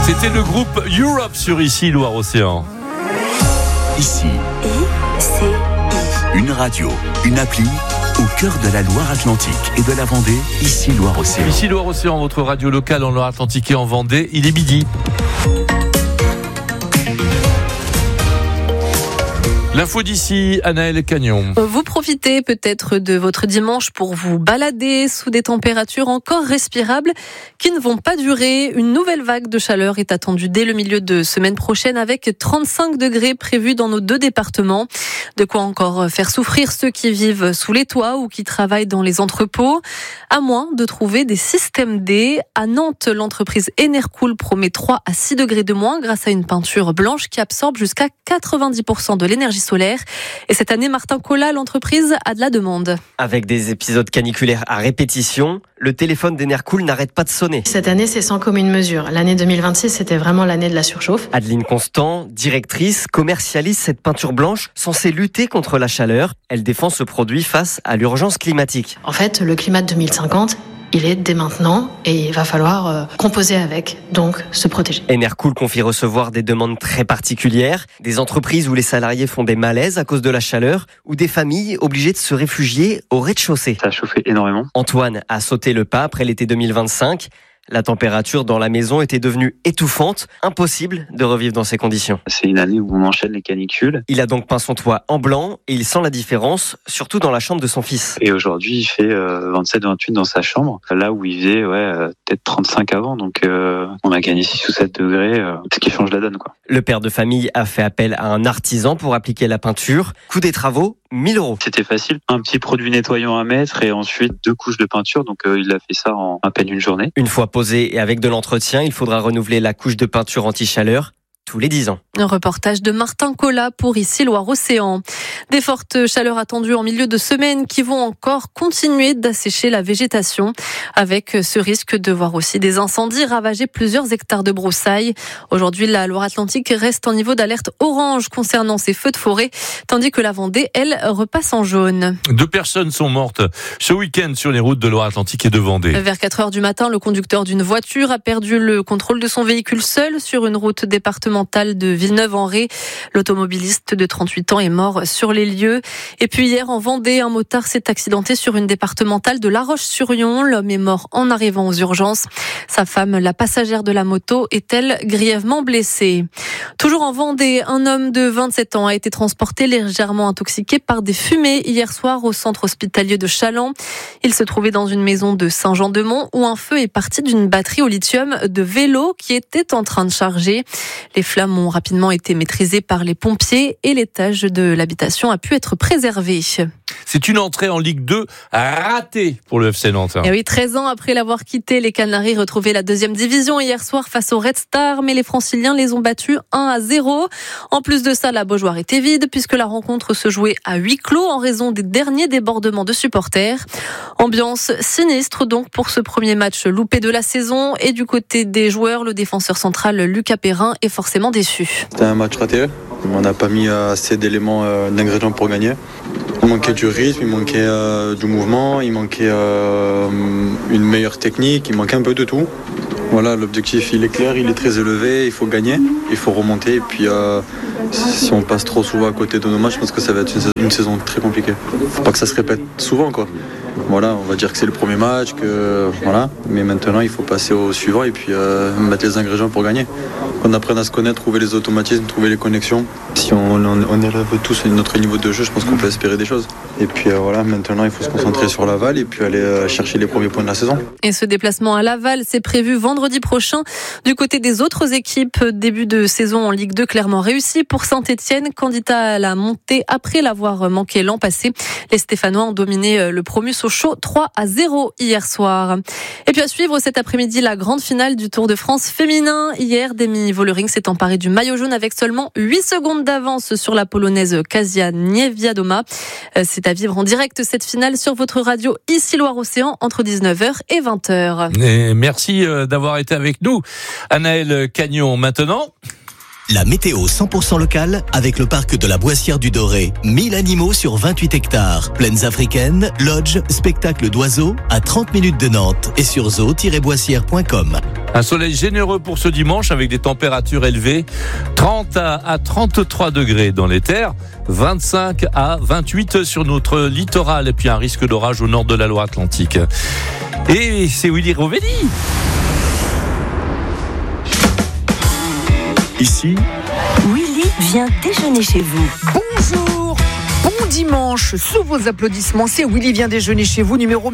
C'était le groupe Europe sur Ici Loire-Océan. Ici, une radio, une appli au cœur de la Loire-Atlantique et de la Vendée. Ici Loire-Océan. Ici Loire-Océan, votre radio locale en Loire-Atlantique et en Vendée. Il est midi. L'info d'ici, Anaëlle Cagnon. Vous profitez peut-être de votre dimanche pour vous balader sous des températures encore respirables qui ne vont pas durer. Une nouvelle vague de chaleur est attendue dès le milieu de semaine prochaine avec 35 degrés prévus dans nos 2 départements. De quoi encore faire souffrir ceux qui vivent sous les toits ou qui travaillent dans les entrepôts. À moins de trouver des systèmes D. À Nantes, l'entreprise Enercool promet 3 à 6 degrés de moins grâce à une peinture blanche qui absorbe jusqu'à 90% de l'énergie solaire. Et cette année, Martin Colas, l'entreprise a de la demande. Avec des épisodes caniculaires à répétition, le téléphone d'Enercool n'arrête pas de sonner. Cette année, c'est sans commune mesure. L'année 2026, c'était vraiment l'année de la surchauffe. Adeline Constant, directrice, commercialise cette peinture blanche censée lutter contre la chaleur. Elle défend ce produit face à l'urgence climatique. En fait, le climat de 2050, il est dès maintenant et il va falloir composer avec, donc se protéger. Enercool confie recevoir des demandes très particulières, des entreprises où les salariés font des malaises à cause de la chaleur ou des familles obligées de se réfugier au rez-de-chaussée. Ça a chauffé énormément. Antoine a sauté le pas après l'été 2025. La température dans la maison était devenue étouffante, impossible de revivre dans ces conditions. C'est une année où on enchaîne les canicules. Il a donc peint son toit en blanc et il sent la différence, surtout dans la chambre de son fils. Et aujourd'hui, il fait 27-28 dans sa chambre, là où il faisait peut-être 35 avant. Donc on a gagné 6 ou 7 degrés, ce qui change la donne, quoi. Le père de famille a fait appel à un artisan pour appliquer la peinture. Coût des travaux, 1 000 €. C'était facile, un petit produit nettoyant à mettre et ensuite 2 couches de peinture. Donc il a fait ça en à peine une journée. Une fois posé et avec de l'entretien, il faudra renouveler la couche de peinture anti-chaleur tous les 10 ans. Un reportage de Martin Colas pour Ici Loire-Océan. Des fortes chaleurs attendues en milieu de semaine qui vont encore continuer d'assécher la végétation, avec ce risque de voir aussi des incendies ravager plusieurs hectares de broussailles. Aujourd'hui, la Loire-Atlantique reste en niveau d'alerte orange concernant ces feux de forêt, tandis que la Vendée, elle, repasse en jaune. 2 personnes sont mortes ce week-end sur les routes de Loire-Atlantique et de Vendée. Vers 4h du matin, le conducteur d'une voiture a perdu le contrôle de son véhicule seul sur une route départementale de Villeneuve-en-Ré. L'automobiliste de 38 ans est mort sur les lieux. Et puis hier, en Vendée, un motard s'est accidenté sur une départementale de La Roche-sur-Yon. L'homme est mort en arrivant aux urgences. Sa femme, la passagère de la moto, est-elle grièvement blessée. Toujours en Vendée, un homme de 27 ans a été transporté légèrement intoxiqué par des fumées hier soir au centre hospitalier de Challans. Il se trouvait dans une maison de Saint-Jean-de-Mont où un feu est parti d'une batterie au lithium de vélo qui était en train de charger. Les flammes ont rapidement été maîtrisées par les pompiers et l'étage de l'habitation a pu être préservé. C'est une entrée en Ligue 2 ratée pour le FC Nantes. Et oui, 13 ans après l'avoir quitté, les Canaries retrouvaient la 2e division hier soir face aux Red Stars, mais les Franciliens les ont battus 1-0. En plus de ça, la Beaujoire était vide puisque la rencontre se jouait à huis clos en raison des derniers débordements de supporters. Ambiance sinistre donc pour ce premier match loupé de la saison. Et du côté des joueurs, le défenseur central Lucas Perrin est forcément déçu. C'était un match raté. On n'a pas mis assez d'éléments d'ingrédients pour gagner. Il manquait du rythme, il manquait du mouvement, il manquait une meilleure technique, il manquait un peu de tout. Voilà, l'objectif il est clair, il est très élevé, il faut gagner, il faut remonter. Et puis si on passe trop souvent à côté de nos matchs, je pense que ça va être une saison très compliquée. Faut pas que ça se répète souvent, quoi. Voilà, on va dire que c'est le premier match, voilà. Mais maintenant il faut passer au suivant et puis mettre les ingrédients pour gagner. Qu'on apprenne à se connaître, trouver les automatismes, trouver les connexions. Si on élève tous notre niveau de jeu, je pense qu'on peut espérer des choses. Et puis voilà, maintenant il faut se concentrer sur Laval et puis aller chercher les premiers points de la saison. Et ce déplacement à Laval, c'est prévu vendredi prochain. Du côté des autres équipes, début de saison en Ligue 2 clairement réussi pour Saint-Etienne, candidat à la montée après l'avoir manqué l'an passé. Les Stéphanois ont dominé le promu Sochaux 3-0 hier soir. Et puis à suivre cet après-midi la grande finale du Tour de France féminin. Hier, Demi Vollering s'est emparé du maillot jaune avec seulement 8 secondes d'avance sur la polonaise Kasia Niewiadoma. C'est à vivre en direct cette finale sur votre radio Ici Loire-Océan entre 19h et 20h. Et merci d'avoir été avec nous, Anaëlle Cagnon. Maintenant... La météo 100% locale avec le parc de la Boissière du Doré. 1000 animaux sur 28 hectares. Plaines africaines, lodges, spectacles d'oiseaux à 30 minutes de Nantes et sur zoo-boissière.com. Un soleil généreux pour ce dimanche avec des températures élevées. 30 à 33 degrés dans les terres. 25 à 28 sur notre littoral. Et puis un risque d'orage au nord de la Loire-Atlantique. Et c'est Willy Rovelli. Ici, Willy vient déjeuner chez vous. Bonjour, bon dimanche, sous vos applaudissements, c'est Willy vient déjeuner chez vous, numéro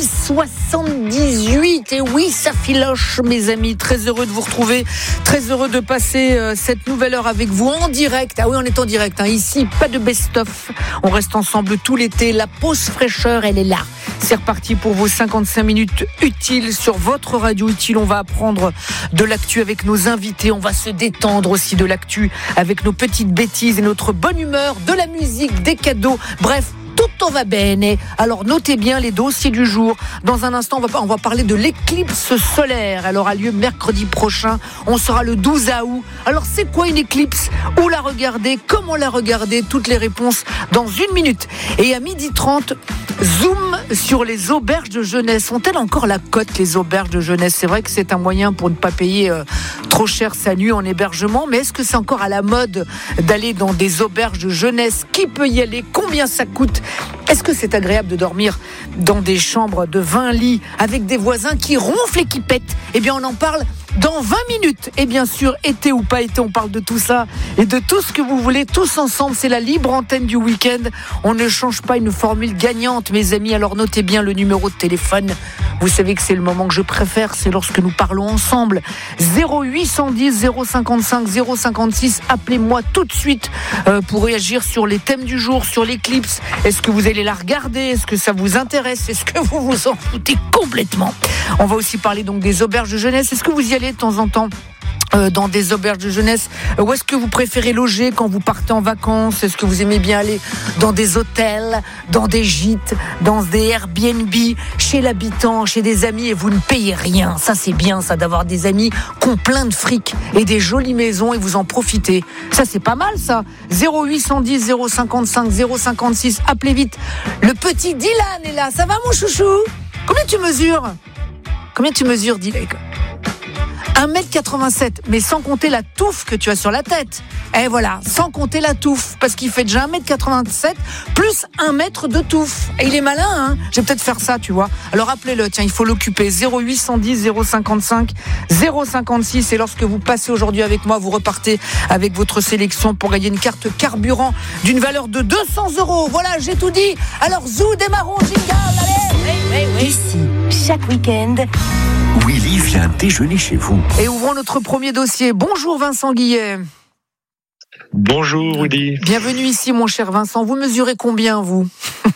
1078. Et oui, ça filoche mes amis, très heureux de vous retrouver, très heureux de passer cette nouvelle heure avec vous en direct. Ah oui, on est en direct, ici, pas de best-of, on reste ensemble tout l'été, la pause fraîcheur, elle est là. C'est reparti pour vos 55 minutes utiles sur votre radio utile. On va apprendre de l'actu avec nos invités. On va se détendre aussi de l'actu avec nos petites bêtises et notre bonne humeur, de la musique, des cadeaux. Bref, tutto va bene. Alors notez bien les dossiers du jour. Dans un instant, on va parler de l'éclipse solaire. Elle aura lieu mercredi prochain. On sera le 12 août. Alors c'est quoi une éclipse? Où la regarder? Comment la regarder? Toutes les réponses dans 1 minute. Et à 12h30, zoom sur les auberges de jeunesse. Ont-elles encore la cote, les auberges de jeunesse? C'est vrai que c'est un moyen pour ne pas payer trop cher sa nuit en hébergement, mais est-ce que c'est encore à la mode d'aller dans des auberges de jeunesse? Qui peut y aller? Combien ça coûte? Est-ce que c'est agréable de dormir dans des chambres de 20 lits avec des voisins qui ronflent et qui pètent? Eh bien, on en parle dans 20 minutes. Et bien sûr, été ou pas été, on parle de tout ça et de tout ce que vous voulez, tous ensemble. C'est la libre antenne du week-end. On ne change pas une formule gagnante, mes amis. Alors notez bien le numéro de téléphone. Vous savez que c'est le moment que je préfère, c'est lorsque nous parlons ensemble. 0810 055 056. Appelez-moi tout de suite pour réagir sur les thèmes du jour, sur l'éclipse. Est-ce que vous allez la regarder? Est-ce que ça vous intéresse? Est-ce que vous vous en foutez complètement? On va aussi parler donc des auberges de jeunesse. Est-ce que vous y allez de temps en temps dans des auberges de jeunesse? Où est-ce que vous préférez loger quand vous partez en vacances? Est-ce que vous aimez bien aller dans des hôtels, dans des gîtes, dans des Airbnb, chez l'habitant, chez des amis, et vous ne payez rien? Ça, c'est bien, ça, d'avoir des amis qui ont plein de fric et des jolies maisons et vous en profitez. Ça, c'est pas mal, ça. 0810 055 056. Appelez vite. Le petit Dylan est là. Ça va, mon chouchou? Combien tu mesures, Dylan? 1m87, mais sans compter la touffe que tu as sur la tête. Et voilà, sans compter la touffe, parce qu'il fait déjà 1m87 plus 1 mètre de touffe. Et il est malin, hein? Je vais peut-être faire ça, tu vois. Alors appelez-le, tiens, il faut l'occuper. 0810 055 056. Et lorsque vous passez aujourd'hui avec moi, vous repartez avec votre sélection pour gagner une carte carburant d'une valeur de 200 €. Voilà, j'ai tout dit. Alors zou, démarrons, jingle, allez. Ici, chaque week-end, Willy vient déjeuner chez vous. Et ouvrons notre premier dossier. Bonjour Vincent Guillet. Bonjour Willy. Bienvenue ici mon cher Vincent. Vous mesurez combien, vous?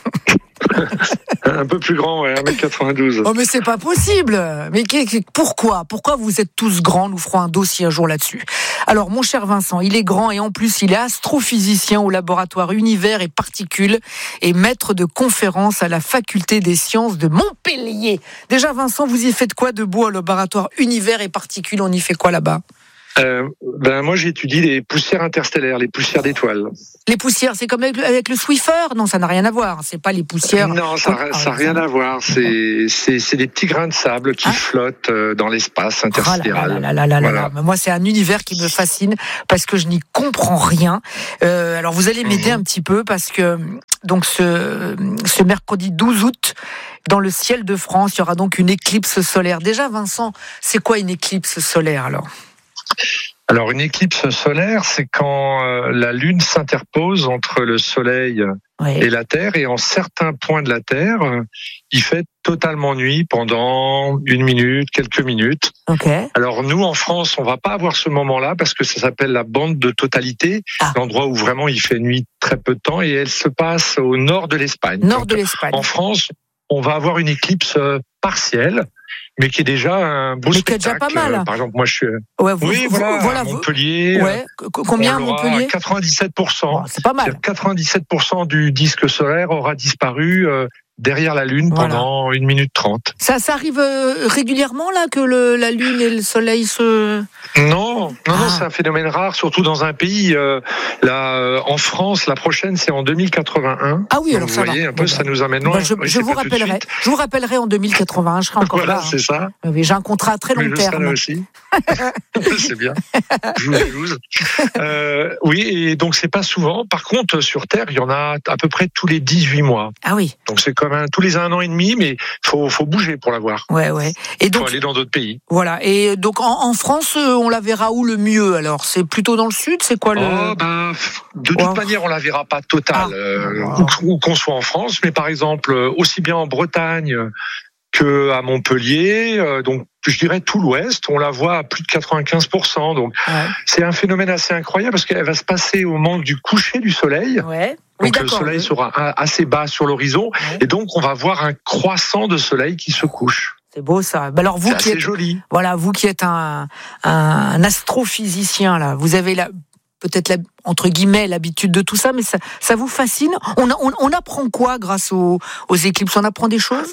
Un peu plus grand, ouais, 1m92. Oh mais c'est pas possible. Mais pourquoi vous êtes tous grands? Nous ferons un dossier un jour là-dessus. Alors mon cher Vincent, il est grand et en plus il est astrophysicien au laboratoire Univers et Particules et maître de conférence à la faculté des sciences de Montpellier. Déjà Vincent, vous y faites quoi de beau au laboratoire Univers et Particules? On y fait quoi là-bas? Moi j'étudie les poussières interstellaires, les poussières d'étoiles. Les poussières, c'est comme avec le Swiffer? Non, ça n'a rien à voir. C'est pas les poussières. Non, ça n'a rien à voir. C'est des petits grains de sable qui flottent dans l'espace intersidéral. Voilà. Moi, c'est un univers qui me fascine parce que je n'y comprends rien. Alors, vous allez m'aider un petit peu parce que donc ce mercredi 12 août, dans le ciel de France, il y aura donc une éclipse solaire. Déjà, Vincent, c'est quoi une éclipse solaire alors? Alors une éclipse solaire, c'est quand la Lune s'interpose entre le Soleil et la Terre, et en certains points de la Terre, il fait totalement nuit pendant 1 minute, quelques minutes. Okay. Alors nous, en France, on va pas avoir ce moment-là parce que ça s'appelle la bande de totalité, l'endroit où vraiment il fait nuit très peu de temps, et elle se passe au nord de l'Espagne. En France, on va avoir une éclipse partielle, mais qui est déjà un beau spectacle. Déjà pas mal. Par exemple, moi je suis à Montpellier. Ouais. Combien à Montpellier? 97%. C'est pas mal. 97% du disque solaire aura disparu derrière la Lune pendant 1 minute 30. Ça arrive régulièrement là que la Lune et le Soleil se... Non, Non, c'est un phénomène rare, surtout dans un pays. En France, la prochaine, c'est en 2081. Ah oui, alors vous ça voyez, va. un peu, ça nous amène loin. Je vous rappellerai en 2081, je serai encore voilà, là. C'est ça. Oui, j'ai un contrat à très long terme. Là aussi. C'est bien. Je vous jalouse. Oui, et donc c'est pas souvent. Par contre, sur Terre, il y en a à peu près tous les 18 mois. Ah oui. Donc c'est comme tous les 1 an et demi, mais faut bouger pour la voir. Ouais. Et donc, faut aller dans d'autres pays. Voilà. Et donc en France, on la verra où le mieux alors? C'est plutôt dans le sud? C'est quoi le... de toute manière, on la verra pas totale, où qu'on soit en France, mais par exemple, aussi bien en Bretagne que à Montpellier, donc je dirais tout l'Ouest, on la voit à plus de 95%. Donc c'est un phénomène assez incroyable parce qu'elle va se passer au moment du coucher du soleil. Ouais. Donc le soleil sera assez bas sur l'horizon et donc on va voir un croissant de soleil qui se couche. C'est beau ça. Alors vous qui êtes joli. Voilà, vous qui êtes un astrophysicien là, vous avez peut-être entre guillemets l'habitude de tout ça, mais ça vous fascine. On apprend quoi grâce aux éclipses? On apprend des choses?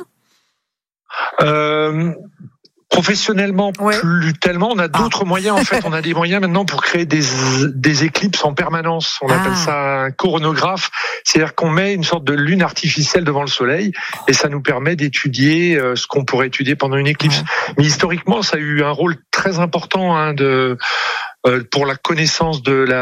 Professionnellement, plus tellement. On a d'autres moyens. En fait, on a des moyens maintenant pour créer des éclipses en permanence. On appelle ça un coronographe. C'est-à-dire qu'on met une sorte de lune artificielle devant le soleil et ça nous permet d'étudier ce qu'on pourrait étudier pendant une éclipse. Mais historiquement, ça a eu un rôle très important pour la connaissance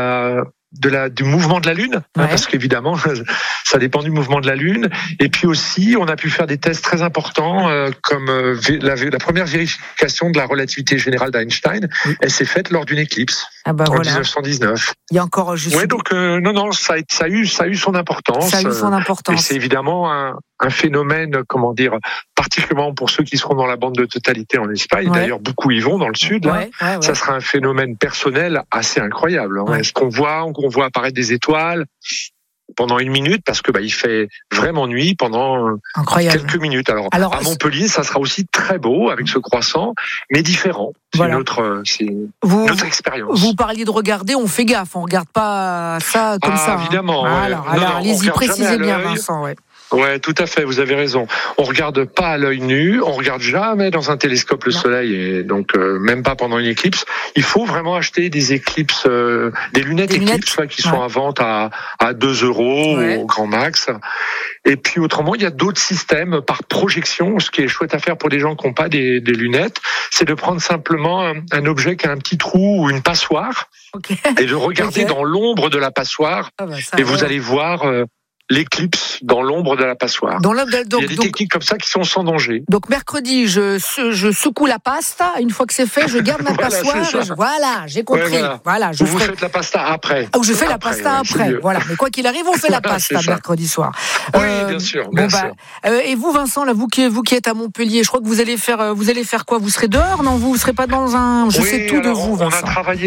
du mouvement de la Lune, parce qu'évidemment, ça dépend du mouvement de la Lune. Et puis aussi, on a pu faire des tests très importants, comme la première vérification de la relativité générale d'Einstein. Elle s'est faite lors d'une éclipse en 1919. Il y a encore donc non, ça a eu son importance. Ça a eu son importance. Et c'est évidemment un phénomène, particulièrement pour ceux qui seront dans la bande de totalité en Espagne. D'ailleurs, beaucoup y vont dans le sud. Ça sera un phénomène personnel assez incroyable. Ce qu'on voit apparaître des étoiles pendant 1 minute parce que il fait vraiment nuit pendant quelques minutes. Alors à Montpellier, ça sera aussi très beau avec ce croissant, mais différent. C'est une autre expérience. Vous parliez de regarder, on fait gaffe, on regarde pas ça comme ça. Évidemment. Alors allez-y, précisez bien, Vincent. Ouais, tout à fait, vous avez raison. On regarde pas à l'œil nu, on regarde jamais dans un télescope le soleil, et donc même pas pendant une éclipse. Il faut vraiment acheter des éclipses, des lunettes éclipses qui sont à vente à 2 € au grand max. Et puis autrement, il y a d'autres systèmes par projection. Ce qui est chouette à faire pour des gens qui n'ont pas des lunettes, c'est de prendre simplement un objet qui a un petit trou ou une passoire et de regarder dans l'ombre de la passoire. Et vous allez voir l'éclipse dans l'ombre de la passoire. Il y a des techniques comme ça qui sont sans danger. Donc mercredi, je secoue la pasta. Une fois que c'est fait, je garde ma passoire. J'ai compris. Vous faites la pasta après. Je fais la pasta après. Voilà. Mais quoi qu'il arrive, on fait la pasta mercredi soir. Oui, bien sûr. Et vous, Vincent, là, vous qui êtes à Montpellier, je crois que vous allez faire quoi? Vous serez dehors? Non, vous serez pas dans un. Je sais tout de vous, Vincent.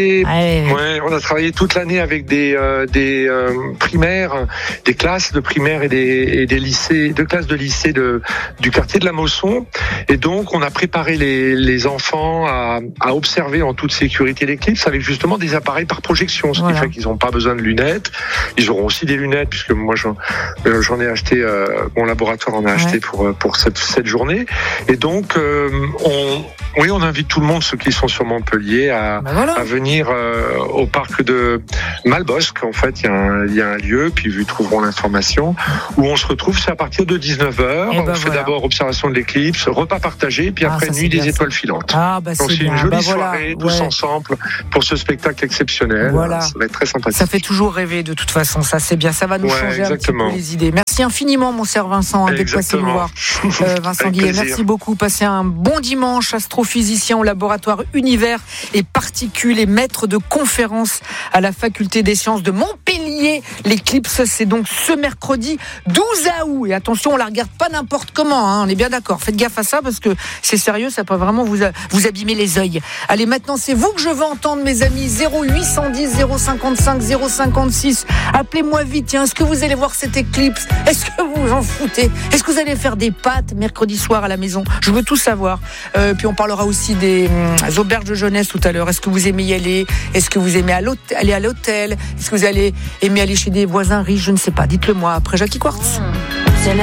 On a travaillé toute l'année avec des primaires, des classes de primaire et des lycées, de classes de lycée du quartier de la Mosson. Et donc, on a préparé les enfants à observer en toute sécurité l'éclipse avec justement des appareils par projection, ce qui fait qu'ils n'ont pas besoin de lunettes. Ils auront aussi des lunettes puisque moi j'en ai acheté, mon laboratoire en a acheté pour cette journée. Et donc, on invite tout le monde, ceux qui sont sur Montpellier, à venir au parc de Malbosc. En fait, il y a un lieu, puis ils trouveront l'information, où on se retrouve, c'est à partir de 19h. On fait d'abord observation de l'éclipse, repas partagé, puis après nuit des étoiles filantes. Donc c'est une jolie soirée, tous ensemble, pour ce spectacle exceptionnel. Ça va être très sympathique. Ça fait toujours rêver de toute façon, ça c'est bien, ça va nous changer un petit peu les idées. Merci infiniment mon cher Vincent d'être passé nous voir. Vincent Guillet, merci beaucoup. Passez un bon dimanche, astrophysicien au laboratoire Univers et Particules et maître de conférence à la faculté des sciences de Montpellier. L'éclipse, c'est donc ce mercredi 12 août. Et attention, on la regarde pas n'importe comment, on est bien d'accord. Faites gaffe à ça parce que c'est sérieux, ça peut vraiment vous abîmer les yeux. Allez, maintenant, c'est vous que je veux entendre, mes amis. 0810 055 056. Appelez-moi vite. Tiens, est-ce que vous allez voir cette éclipse? Est-ce que vous vous en foutez? Est-ce que vous allez faire des pâtes mercredi soir à la maison? Je veux tout savoir. Puis on parlera aussi des auberges de jeunesse tout à l'heure. Est-ce que vous aimez y aller? Est-ce que vous aimez aller à l'hôtel? Est-ce que vous allez aimer aller chez des voisins riches? Je ne sais pas. Dites-le moi après Jackie Quartz.